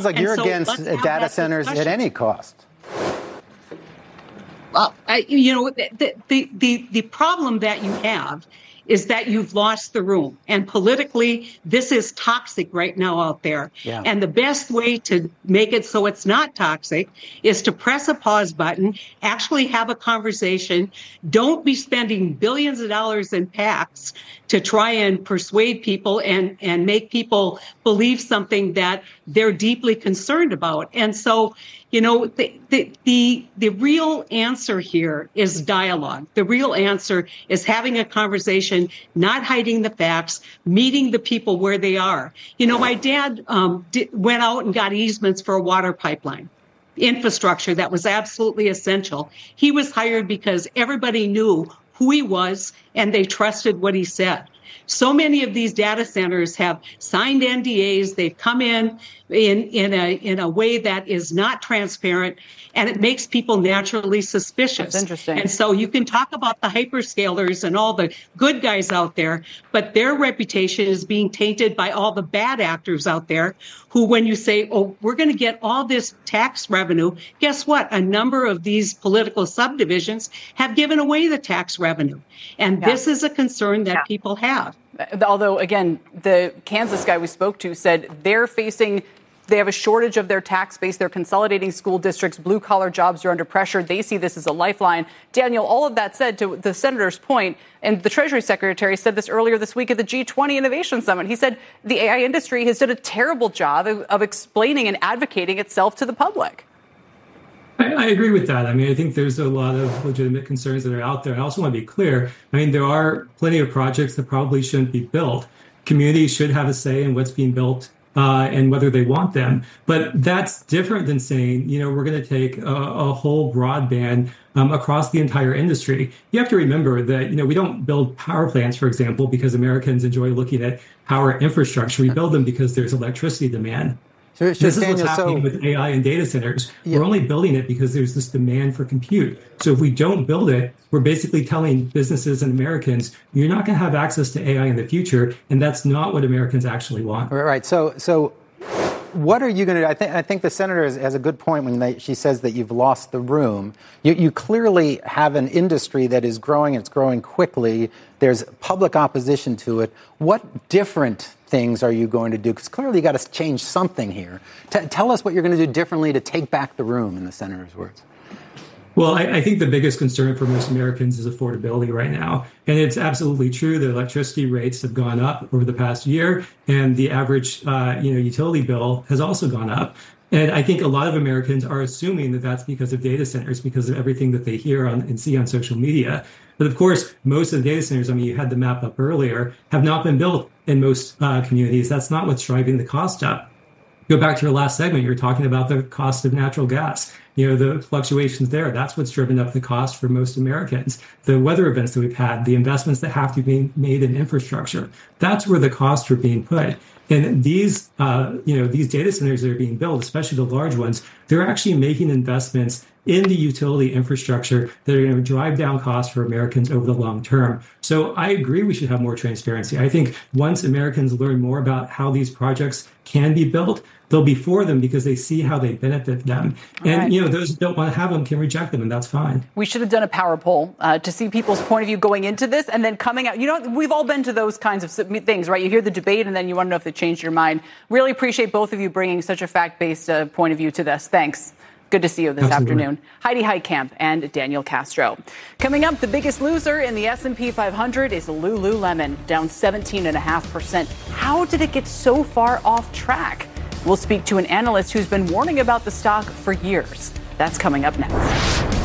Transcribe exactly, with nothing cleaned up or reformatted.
like and you're so against data centers discussion. At any cost. Well, I, you know, the, the, the, the problem that you have is that you've lost the room. And politically, this is toxic right now out there. Yeah. And the best way to make it so it's not toxic is to press a pause button, actually have a conversation. Don't be spending billions of dollars in PACs to try and persuade people and, and make people believe something that they're deeply concerned about. And so, you know, the, the, the, the real answer here is dialogue. The real answer is having a conversation, not hiding the facts, meeting the people where they are. You know, my dad um, did, went out and got easements for a water pipeline. Infrastructure that was absolutely essential. He was hired because everybody knew who he was and they trusted what he said. So many of these data centers have signed N D As. They've come in in, in a in a way that is not transparent, and it makes people naturally suspicious. That's interesting. And so you can talk about the hyperscalers and all the good guys out there, but their reputation is being tainted by all the bad actors out there who, when you say, oh, we're going to get all this tax revenue, guess what? A number of these political subdivisions have given away the tax revenue. And yeah. this is a concern that yeah. people have. Although, again, the Kansas guy we spoke to said they're facing, they have a shortage of their tax base. They're consolidating school districts. Blue collar jobs are under pressure. They see this as a lifeline. Daniel, all of that said, to the senator's point, and the Treasury Secretary said this earlier this week at the G twenty Innovation Summit. He said the A I industry has done a terrible job of, of explaining and advocating itself to the public. I, I agree with that. I mean, I think there's a lot of legitimate concerns that are out there. I also want to be clear. I mean, there are plenty of projects that probably shouldn't be built. Communities should have a say in what's being built uh, and whether they want them. But that's different than saying, you know, we're going to take a, a whole broadband um, across the entire industry. You have to remember that, you know, we don't build power plants, for example, because Americans enjoy looking at power infrastructure. We build them because there's electricity demand. So, so this is Daniel, what's happening so, with A I and data centers. Yeah. We're only building it because there's this demand for compute. So if we don't build it, we're basically telling businesses and Americans, you're not going to have access to A I in the future. And that's not what Americans actually want. Right. So so what are you going to do? I, th- I think the senator has, has a good point when they, she says that you've lost the room. You, you clearly have an industry that is growing. It's growing quickly. There's public opposition to it. What different things are you going to do? Because clearly you got to change something here. T- tell us what you're going to do differently to take back the room, in the senator's words. Well, I, I think the biggest concern for most Americans is affordability right now. And it's absolutely true that electricity rates have gone up over the past year, and the average uh, you know, utility bill has also gone up. And I think a lot of Americans are assuming that that's because of data centers, because of everything that they hear on, and see on social media. But of course, most of the data centers, I mean, you had the map up earlier, have not been built in most uh, communities. That's not what's driving the cost up. Go back to your last segment, you were talking about the cost of natural gas. You know, the fluctuations there, that's what's driven up the cost for most Americans. The weather events that we've had, the investments that have to be made in infrastructure, that's where the costs are being put. And these, uh, you know, these data centers that are being built, especially the large ones, they're actually making investments in the utility infrastructure that are going to drive down costs for Americans over the long term. So I agree we should have more transparency. I think once Americans learn more about how these projects can be built, they'll be for them because they see how they benefit them. All and, right. you know, those who don't want to have them can reject them, and that's fine. We should have done a power poll uh, to see people's point of view going into this and then coming out. You know, we've all been to those kinds of things, right? You hear the debate and then you want to know if they changed your mind. Really appreciate both of you bringing such a fact-based uh, point of view to this. Thanks. Good to see you this Absolutely. afternoon. Heidi Heitkamp and Daniel Castro. Coming up, the biggest loser in the S and P five hundred is Lululemon, down seventeen point five percent. How did it get so far off track? We'll speak to an analyst who's been warning about the stock for years. That's coming up next.